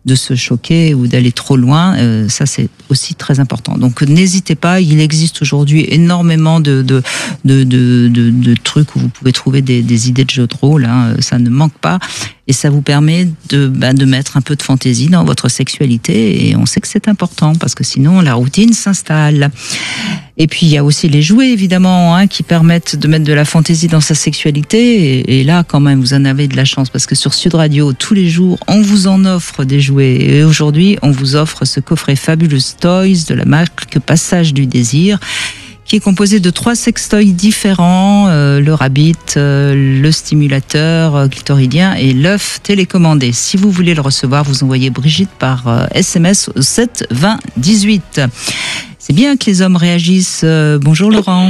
de se choquer ou d'aller trop loin. Ça, c'est aussi très important. Donc, n'hésitez pas. Il existe aujourd'hui énormément de trucs où vous pouvez trouver des idées de jeux de rôle. Hein. Ça ne manque pas. Et ça vous permet de mettre un peu de fantaisie dans votre sexualité. Et on sait que c'est important parce que sinon, la routine s'installe. Et puis, il y a aussi les jouets, évidemment, hein, qui permettent de mettre de la fantaisie dans sa sexualité. Et là, quand même, vous en avez de la chance parce que sur Sud Radio, tous les jours, on vous en offre des jouets. Et aujourd'hui, on vous offre ce coffret Fabulous Toys de la marque Passage du Désir, qui est composé de 3 sextoys différents, le rabbit, le stimulateur clitoridien et l'œuf télécommandé. Si vous voulez le recevoir, vous envoyez Brigitte par SMS au 7 20 18. C'est bien que les hommes réagissent. Bonjour Laurent.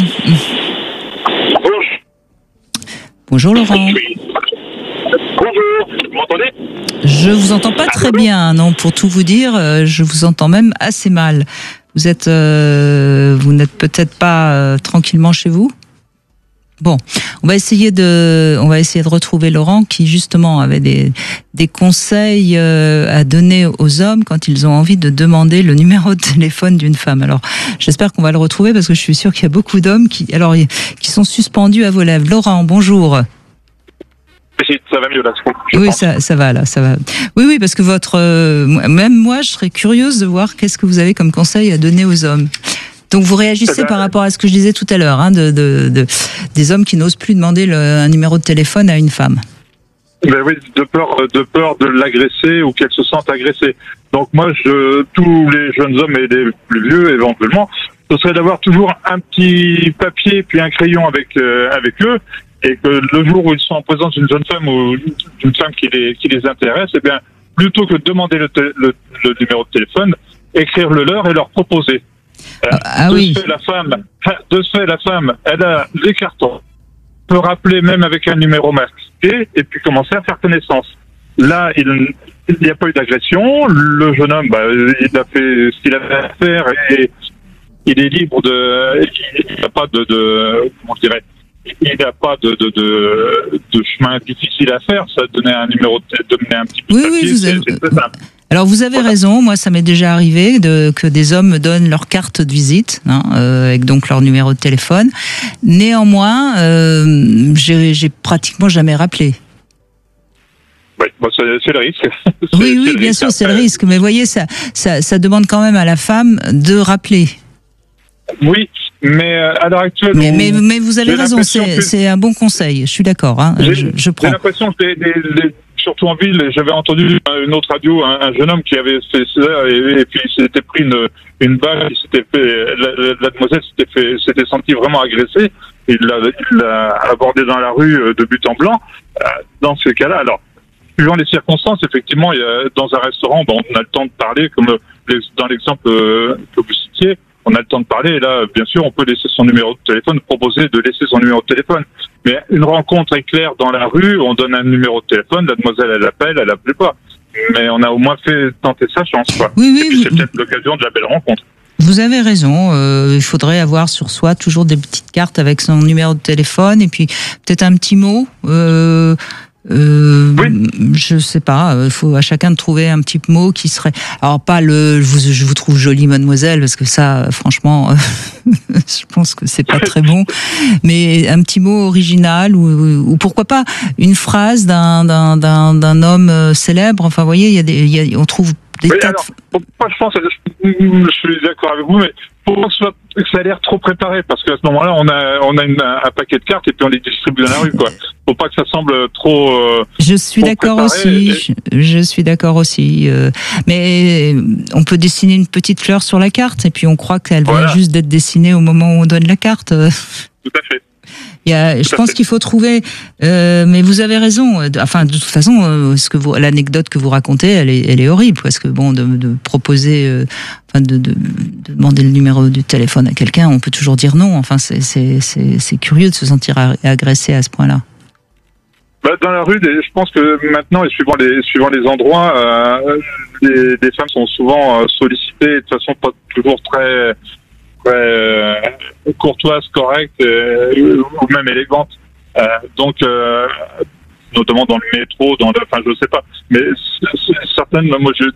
Bonjour Laurent. Bonjour, vous m'entendez ? Je vous entends pas très bien, non, pour tout vous dire, je vous entends même assez mal. Vous n'êtes peut-être pas tranquillement chez vous ? Bon, on va essayer de retrouver Laurent qui justement avait des conseils à donner aux hommes quand ils ont envie de demander le numéro de téléphone d'une femme. Alors, j'espère qu'on va le retrouver parce que je suis sûre qu'il y a beaucoup d'hommes qui sont suspendus à vos lèvres. Laurent, bonjour. Ça va mieux là, oui, ça va là, ça va. Oui, parce que même moi, je serais curieuse de voir qu'est-ce que vous avez comme conseil à donner aux hommes. Donc vous réagissez par rapport à ce que je disais tout à l'heure, hein, des hommes qui n'osent plus demander un numéro de téléphone à une femme. Ben oui, de peur de l'agresser ou qu'elle se sente agressée. Donc moi, tous les jeunes hommes et les plus vieux éventuellement, ce serait d'avoir toujours un petit papier puis un crayon avec eux. Et que le jour où ils sont en présence d'une jeune femme ou d'une femme qui les intéresse, eh bien, plutôt que de demander le numéro de téléphone, écrire le leur et leur proposer. Oui. De ce fait, la femme, elle a les cartons, peut rappeler même avec un numéro masqué et puis commencer à faire connaissance. Là, il n'y a pas eu d'agression. Le jeune homme, il a fait ce qu'il avait à faire et il est libre il n'y a pas comment je dirais, il n'y a pas de chemin difficile à faire. Ça donner un numéro, donner un petit peu de papier, c'est très simple. Alors vous avez raison, moi ça m'est déjà arrivé que des hommes me donnent leur carte de visite, avec donc leur numéro de téléphone. Néanmoins, j'ai pratiquement jamais rappelé. Oui, c'est le risque. Oui, bien sûr, c'est le risque. Mais voyez, ça demande quand même à la femme de rappeler. Oui, mais à l'heure actuelle... Mais vous avez raison, c'est un bon conseil, je suis d'accord, hein, je prends. J'ai l'impression que surtout en ville, j'avais entendu une autre radio, un jeune homme qui avait fait ça et puis il s'était pris une balle, la demoiselle s'était sentie vraiment agressée, il l'a abordée dans la rue de but en blanc. Dans ce cas-là, alors, suivant les circonstances, effectivement, dans un restaurant, on a le temps de parler, comme dans l'exemple que vous citiez, on a le temps de parler, et là, bien sûr, on peut laisser son numéro de téléphone, proposer de laisser son numéro de téléphone. Mais une rencontre éclair dans la rue, on donne un numéro de téléphone, la demoiselle, elle appelle pas. Mais on a au moins fait tenter sa chance, quoi. Oui, et puis, c'est peut-être l'occasion de la belle rencontre. Vous avez raison, il faudrait avoir sur soi toujours des petites cartes avec son numéro de téléphone, et puis peut-être un petit mot, oui. Je sais pas, il faut à chacun de trouver un petit mot qui serait, alors pas je vous trouve jolie mademoiselle, parce que ça franchement je pense que c'est pas très bon, mais un petit mot original ou pourquoi pas une phrase d'un homme célèbre. Enfin vous voyez, on trouve des tas de... Moi, je suis d'accord avec vous, mais pour que ça a l'air trop préparé, parce qu'à ce moment-là, on a un paquet de cartes et puis on les distribue dans la rue, quoi. Faut pas que ça semble trop. Je suis d'accord aussi. Je suis d'accord aussi. Mais on peut dessiner une petite fleur sur la carte et puis on croit qu'elle vient juste d'être dessinée au moment où on donne la carte. Tout à fait. Je pense qu'il faut trouver, mais vous avez raison. Enfin, de toute façon, l'anecdote que vous racontez, elle est horrible, parce que bon, de proposer, de demander le numéro du téléphone à quelqu'un, on peut toujours dire non. Enfin, c'est curieux de se sentir agressé à ce point-là. Dans la rue, je pense que maintenant, et suivant les endroits, les femmes sont souvent sollicitées de façon pas toujours très courtoise, correcte ou même élégante. Donc, notamment dans le métro, je sais pas. Mais certaines, moi,